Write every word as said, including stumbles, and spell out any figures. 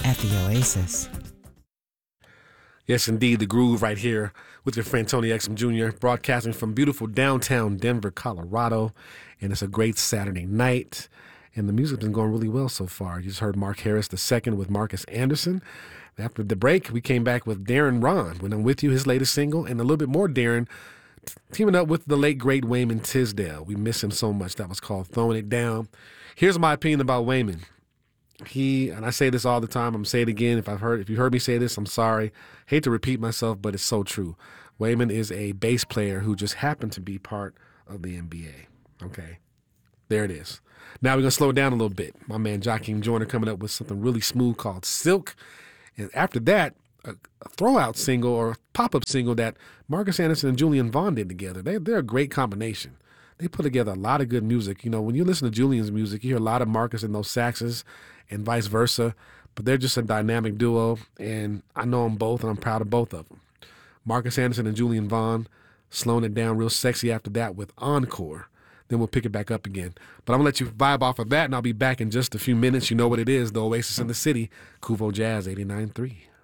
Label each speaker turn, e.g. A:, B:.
A: at the Oasis.
B: Yes, indeed, the groove right here with your friend Tony Exum Junior, broadcasting from beautiful downtown Denver, Colorado. And it's a great Saturday night. And the music's been going really well so far. You just heard Mark Harris the second with Marcus Anderson. After the break, we came back with Darren Ron, When I'm With You, his latest single, and a little bit more Darren t- teaming up with the late, great Wayman Tisdale. We miss him so much. That was called Throwing It Down. Here's my opinion about Wayman. He, and I say this all the time, I'm going to say it again. If I've heard, if you heard me say this, I'm sorry. Hate to repeat myself, but it's so true. Wayman is a bass player who just happened to be part of the N B A. Okay, there it is. Now we're going to slow it down a little bit. My man Joakim Joyner coming up with something really smooth called Silk. And after that, a, a throw-out single or pop-up single that Marcus Anderson and Julian Vaughn did together. They, they're a great combination. They put together a lot of good music. You know, when you listen to Julian's music, you hear a lot of Marcus in those saxes and vice versa. But they're just a dynamic duo, and I know them both, and I'm proud of both of them. Marcus Anderson and Julian Vaughn slowing it down real sexy after that with Encore. Then we'll pick it back up again. But I'm going to let you vibe off of that, and I'll be back in just a few minutes. You know what it is, the Oasis in the City, Kuvo Jazz eighty-nine point three.